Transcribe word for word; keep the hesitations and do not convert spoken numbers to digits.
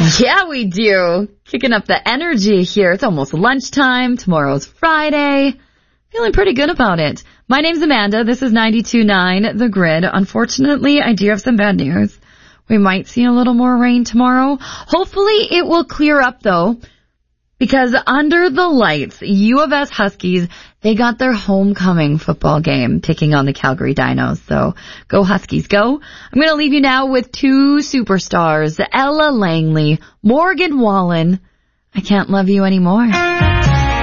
Yeah, we do. Kicking up the energy here. It's almost lunchtime. Tomorrow's Friday. Feeling pretty good about it. My name's Amanda. This is ninety-two point nine The Grid. Unfortunately, I do have some bad news. We might see a little more rain tomorrow. Hopefully it will clear up, though, because under the lights, U of S Huskies, they got their homecoming football game taking on the Calgary Dinos. So go Huskies, go. I'm going to leave you now with two superstars, Ella Langley, Morgan Wallen. I Can't Love You Anymore.